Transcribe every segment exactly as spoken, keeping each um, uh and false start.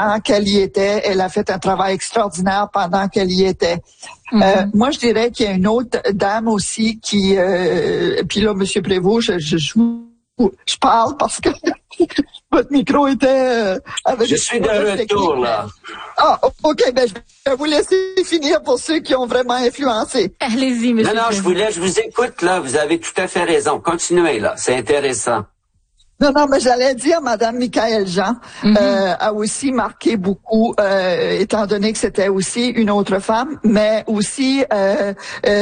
temps qu'elle y était. Elle a fait un travail extraordinaire pendant qu'elle y était. Mm-hmm. Euh, moi, je dirais qu'il y a une autre dame aussi qui... Euh, puis là, M. Prévost, je, je, je, je parle parce que votre micro était... Euh, avec je suis de retour, là. Ah, OK, ben je vais vous laisser finir pour ceux qui ont vraiment influencé. Allez-y, M. Non, non, je voulais, je vous écoute, là. Vous avez tout à fait raison. Continuez, là. C'est intéressant. Non, non, mais j'allais dire, Madame Michaëlle Jean mm-hmm. euh, a aussi marqué beaucoup, euh, étant donné que c'était aussi une autre femme, mais aussi euh,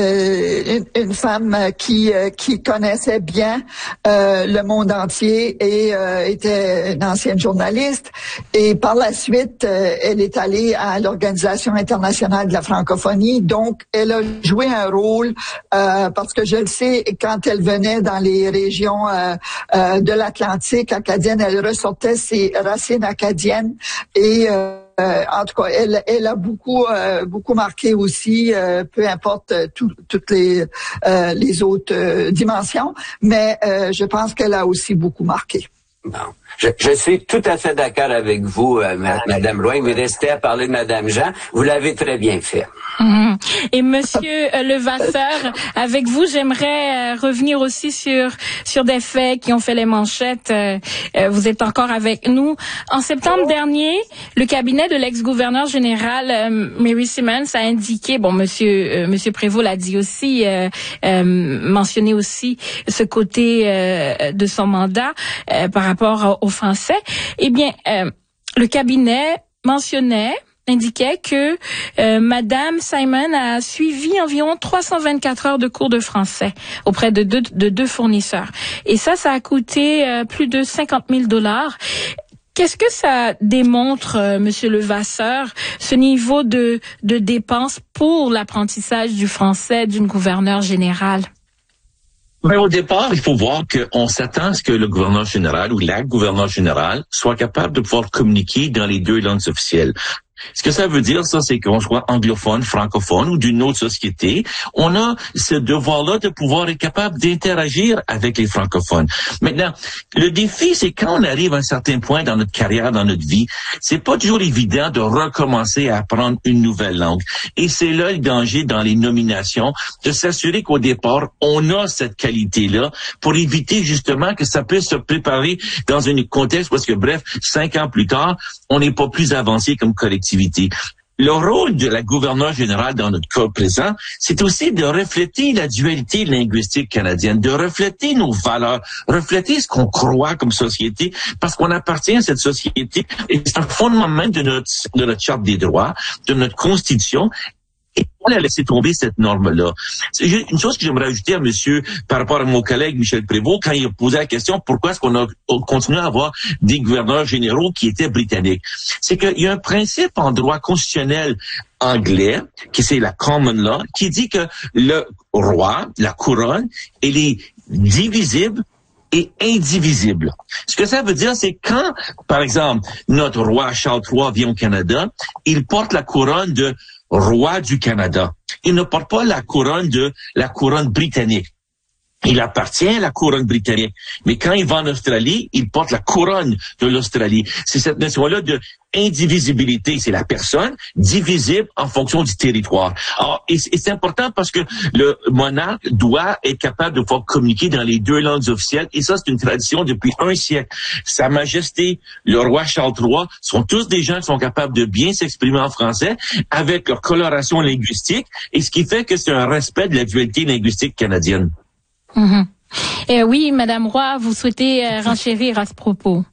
euh, une, une femme qui euh, qui connaissait bien euh, le monde entier et euh, était une ancienne journaliste. Et par la suite, euh, elle est allée à l'Organisation internationale de la francophonie. Donc, elle a joué un rôle euh, parce que je le sais, quand elle venait dans les régions euh, euh, de l'Atlantique acadienne, elle ressortait ses racines acadiennes et euh, en tout cas, elle, elle a beaucoup, euh, beaucoup marqué aussi, euh, peu importe tout, toutes les, euh, les autres euh, dimensions, mais euh, je pense qu'elle a aussi beaucoup marqué. Bon. Je, je suis tout à fait d'accord avec vous, euh, Madame Roy. Il restait à parler de Madame Jean. Vous l'avez très bien fait. Mmh. Et Monsieur euh, Levasseur, avec vous, j'aimerais euh, revenir aussi sur sur des faits qui ont fait les manchettes. Euh, euh, vous êtes encore avec nous. En septembre dernier, le cabinet de l'ex-gouverneur général euh, Mary Simmons a indiqué, bon, Monsieur euh, Monsieur Prévost l'a dit aussi, euh, euh, mentionné aussi ce côté euh, de son mandat euh, par rapport aux Français. Eh bien, euh, le cabinet mentionnait indiquait que euh, Madame Simon a suivi environ trois cent vingt-quatre heures de cours de français auprès de deux, de deux fournisseurs. Et ça, ça a coûté euh, plus de cinquante mille dollars. Qu'est-ce que ça démontre, euh, Monsieur Levasseur, ce niveau de, de dépenses pour l'apprentissage du français d'une gouverneure générale? Mais au départ, il faut voir qu'on s'attend à ce que le gouverneur général ou la gouverneure générale soit capable de pouvoir communiquer dans les deux langues officielles. Ce que ça veut dire, ça, c'est qu'on soit anglophone, francophone ou d'une autre société, on a ce devoir-là de pouvoir être capable d'interagir avec les francophones. Maintenant, le défi, c'est quand on arrive à un certain point dans notre carrière, dans notre vie, c'est pas toujours évident de recommencer à apprendre une nouvelle langue. Et c'est là le danger dans les nominations, de s'assurer qu'au départ, on a cette qualité-là pour éviter justement que ça puisse se préparer dans un contexte parce que, bref, cinq ans plus tard, on n'est pas plus avancé comme collectivité. Le rôle de la gouverneure générale dans notre cas présent, c'est aussi de refléter la dualité linguistique canadienne, de refléter nos valeurs, refléter ce qu'on croit comme société, parce qu'on appartient à cette société et c'est un fondement même de notre, de notre charte des droits, de notre constitution. Et on a laissé tomber cette norme-là. C'est une chose que j'aimerais ajouter à monsieur, par rapport à mon collègue Michel Prévost, quand il a posé la question pourquoi est-ce qu'on a continué à avoir des gouverneurs généraux qui étaient britanniques. C'est qu'il y a un principe en droit constitutionnel anglais, qui c'est la common law, qui dit que le roi, la couronne, elle est divisible et indivisible. Ce que ça veut dire, c'est quand, par exemple, notre roi Charles trois vient au Canada, il porte la couronne de roi du Canada. Il ne porte pas la couronne de la couronne britannique. Il appartient à la couronne britannique. Mais quand il va en Australie, il porte la couronne de l'Australie. C'est cette notion-là de indivisibilité. C'est la personne divisible en fonction du territoire. Alors, et c'est important parce que le monarque doit être capable de pouvoir communiquer dans les deux langues officielles. Et ça, c'est une tradition depuis un siècle. Sa Majesté, le roi Charles trois, sont tous des gens qui sont capables de bien s'exprimer en français avec leur coloration linguistique. Et ce qui fait que c'est un respect de la dualité linguistique canadienne. Mmh. Et oui, Madame Roy, vous souhaitez euh, renchérir à ce propos.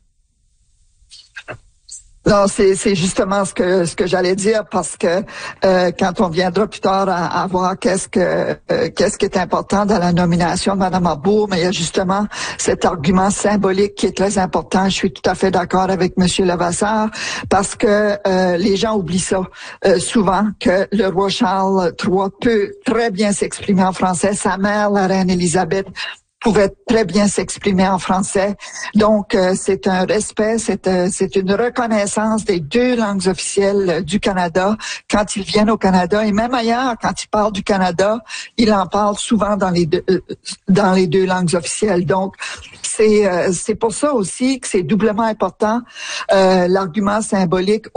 Non, c'est c'est justement ce que ce que j'allais dire parce que euh, quand on viendra plus tard à, à voir qu'est-ce que euh, qu'est-ce qui est important dans la nomination de Mme Arbour, mais il y a justement cet argument symbolique qui est très important. Je suis tout à fait d'accord avec M. Levasseur parce que euh, les gens oublient ça euh, souvent que le roi Charles trois peut très bien s'exprimer en français. Sa mère, la reine Élisabeth, pouvait très bien s'exprimer en français. Donc, euh, c'est un respect, c'est euh, c'est une reconnaissance des deux langues officielles euh, du Canada quand ils viennent au Canada et même ailleurs, quand ils parlent du Canada, ils en parlent souvent dans les deux, euh, dans les deux langues officielles. Donc, c'est euh, c'est pour ça aussi que c'est doublement important euh, l'argument symbolique.